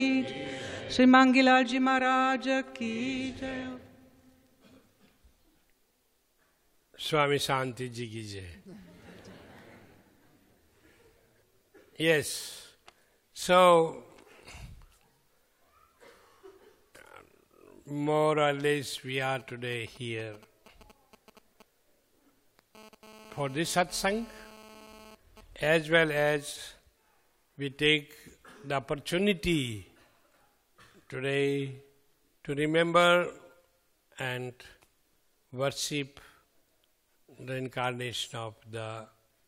Shri Mangilalal Ji Maharaj ki jai. Swami Shanti Ji ki jai. Yes. So, more or less we are today here for this satsang, as well as we take the opportunity today to remember and worship the incarnation of the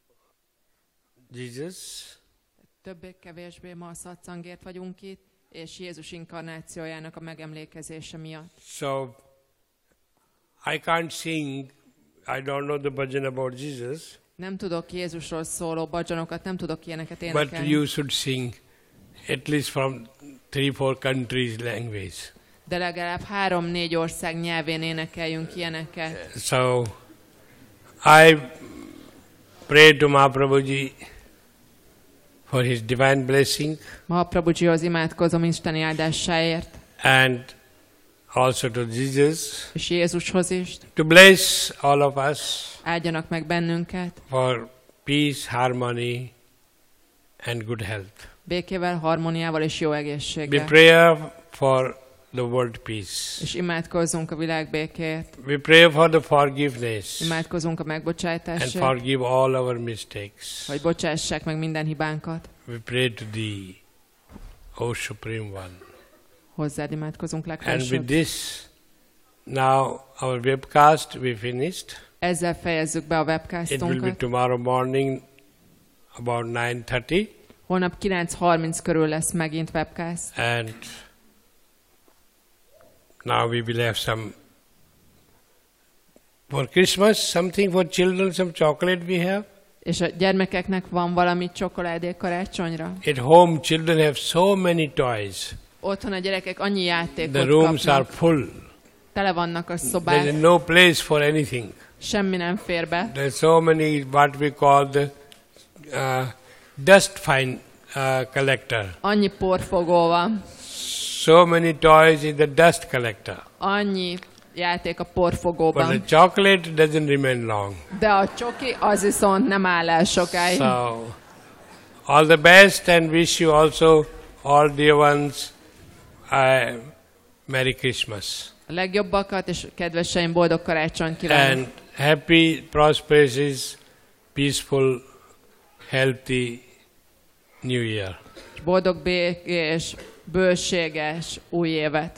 Jesus. Többé-kevésbé ma a szatszangért vagyunk itt, és Jézus inkarnációjának a megemlékezése miatt. So, I can't sing, I don't know the bhajan about Jesus. Nem tudok Jézusról szóló bhajanokat, nem tudok ilyeneket But énekelni. you should sing at least from 3-4 countries' language. De legalább 3-4 ország nyelvén énekeljünk ilyeneket. So, I pray to Mahaprabhuji for his divine blessing Mahaprabhujihoz imádkozom isteni áldásáért, and also to Jesus és Jézushoz is. to bless all of us Áldjanak meg bennünket, for peace, harmony and good health. békével, harmóniával és jó We egészséggel. pray for the world peace. És imádkozzunk a világ békéért. We pray for the forgiveness Imádkozunk a and megbocsátásért, forgive all our mistakes. hogy bocsássák meg minden hibánkat. We pray to Thee, O Supreme One. Hozzád imádkozunk And with legfelsőbb. this, now our webcast we finished. Ezzel fejezzük be a It will be webcastunkat. tomorrow morning about 9:30, Holnap 9:30 körül lesz megint webcast. and now we will have some for Christmas, something for children, some chocolate we have. És a gyermekeknek van valami csokoládé karácsonyra? At home, children have so many toys. Otthon a gyerekek annyi The játékot rooms are kapnak. full. Tele vannak a There is szobák. no place for anything. Semmi nem fér be. There's so many what we call the dust fine collector. Annyi porfogó van. So many toys in the dust collector. Annyi játék a But porfogóban. the chocolate doesn't remain long. De a csoki az viszont nem áll el sokáig. So, all the best, and wish you also, all dear ones, Merry Christmas. A legjobbakat és kedveseim boldog karácsonyt kívánok. And happy, prosperous, peaceful, healthy New Year. És boldog, békés, bőséges új évet.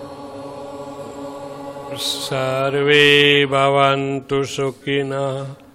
Sarve bhavantu sukhina